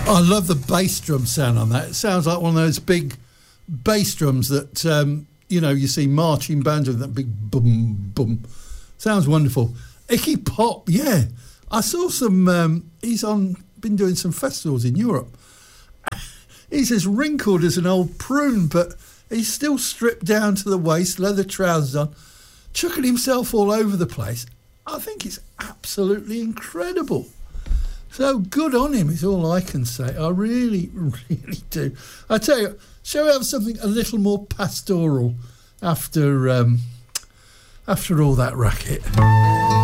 I love the bass drum sound on that. It sounds like one of those big bass drums that, you see marching bands with that big boom, boom. Sounds wonderful. Iggy Pop, yeah. I saw some, been doing some festivals in Europe. He's as wrinkled as an old prune, but he's still stripped down to the waist, leather trousers on, chucking himself all over the place. I think it's absolutely incredible. So good on him is all I can say. I really, really do. I tell you, shall we have something a little more pastoral after all that racket?